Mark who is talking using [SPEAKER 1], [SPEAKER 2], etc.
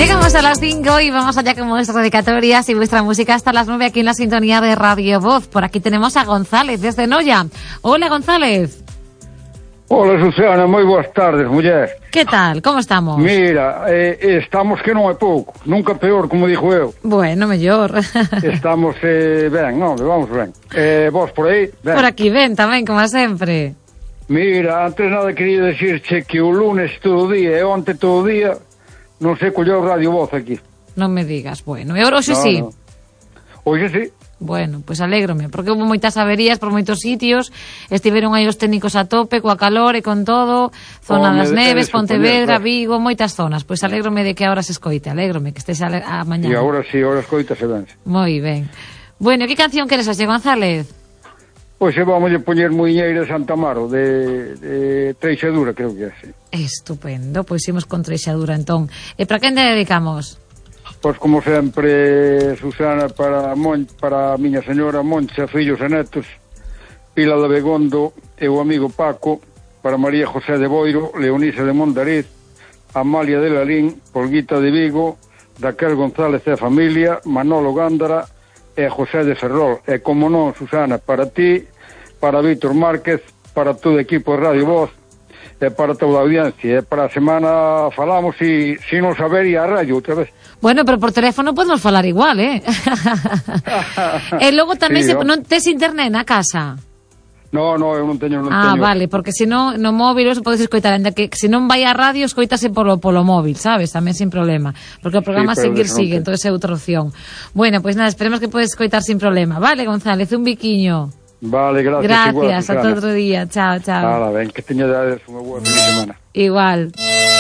[SPEAKER 1] Llegamos a las 5 y vamos allá con vuestras dedicatorias y vuestra música hasta las 9 aquí en la sintonía de Radio Voz. Por aquí tenemos a González desde Noia. Hola, González.
[SPEAKER 2] Hola, Susana, moi boas tardes, muller.
[SPEAKER 1] Que tal? Como estamos?
[SPEAKER 2] Mira, estamos que non é pouco, nunca peor, como dixo eu.
[SPEAKER 1] Bueno, mellor.
[SPEAKER 2] Estamos ben, non, vamos ben. Vos por aí? Ben.
[SPEAKER 1] Por aquí ben tamén, como sempre.
[SPEAKER 2] Mira, antes nada quería decirche que o lunes todo o día e onte todo o día non se colleu Radio Voz aquí.
[SPEAKER 1] Non me digas, bueno, e ahora hoxe sí?
[SPEAKER 2] No. Hoxe sí.
[SPEAKER 1] Bueno, pois alégrome, porque houve moitas averías por moitos sitios, estiveron aí os técnicos a tope, coa calor e con todo, zona das Neves, Pontevedra, Vigo, moitas zonas. Pois alégrome de que agora se escoite, alégrome que estés a mañana.
[SPEAKER 2] E agora sí, agora escoita se ben.
[SPEAKER 1] Moi ben. Bueno, que canción queres hoxe, González?
[SPEAKER 2] Pois vamos a poñer Muiñeira de Santa Amaro, de Treixadura, creo que é así.
[SPEAKER 1] Estupendo, pois imos con Treixadura, entón. E para quen te dedicamos?
[SPEAKER 2] Pois como sempre, Susana, para a miña señora Moncha, fillos e netos, Pila de Begondo e o amigo Paco, para María José de Boiro, Leonisa de Mondariz, Amalia de Lalín, Polguita de Vigo, Raquel González e a familia, Manolo Gándara e José de Ferrol. E como non, Susana, para ti, para Víctor Márquez, para todo o equipo de Radio Voz, e para toda a audiencia. E para a semana falamos e se non saber e a radio outra vez.
[SPEAKER 1] Bueno, pero por teléfono podemos falar igual, E logo tamén
[SPEAKER 2] Sí,
[SPEAKER 1] non tes internet na casa?
[SPEAKER 2] No, eu non teño.
[SPEAKER 1] Vale, porque se non no móvil eso podes escoitar, ainda que se non vai a radio escoitase polo móvil, sabes? Tamén sin problema, porque o programa
[SPEAKER 2] Sí,
[SPEAKER 1] sigue, entón é outra opción. Bueno, pois nada, esperemos que podes escoitar sin problema. Vale, González, un biquiño.
[SPEAKER 2] Vale, gracias.
[SPEAKER 1] Gracias,
[SPEAKER 2] igual,
[SPEAKER 1] hasta outro día. Chao, chao.
[SPEAKER 2] Vale, ben, que teñades unha boa fin de semana.
[SPEAKER 1] Igual.